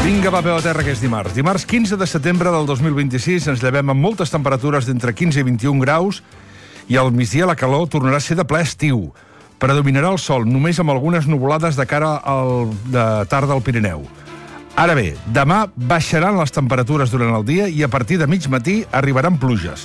Vinga, va, peu a terra, que és dimarts. Dimarts 15 de setembre del 2026 ens llevem amb moltes temperatures d'entre 15 i 21 graus i al migdia la calor tornarà a ser de ple estiu. Predominarà el sol, només amb algunes nuvolades de cara de tarda al Pirineu. Ara bé, demà baixaran les temperatures durant el dia i a partir de mig matí arribaran pluges.